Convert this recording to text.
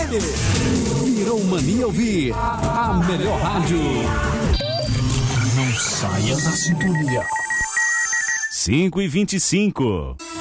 Virou mania ouvir a melhor rádio. Não saia da sintonia. 5h25.